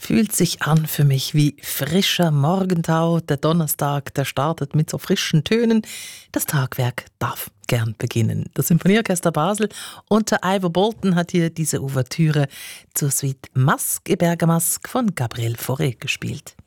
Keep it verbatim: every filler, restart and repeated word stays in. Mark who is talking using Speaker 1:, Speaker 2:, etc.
Speaker 1: Fühlt sich an für mich wie frischer Morgentau. Der Donnerstag, der startet mit so frischen Tönen. Das Tagwerk darf gern beginnen. Das Symphonieorchester Basel unter Ivor Bolton hat hier diese Ouvertüre zur Suite Masque et Bergamasque von Gabriel Fauré gespielt.